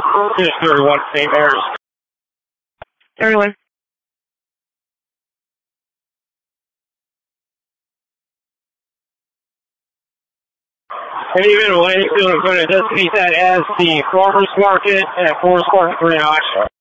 Just 31 St. Mary's. 31. And even when he's going to put it, just keep that as the farmer's market at Forest Park Green Auction.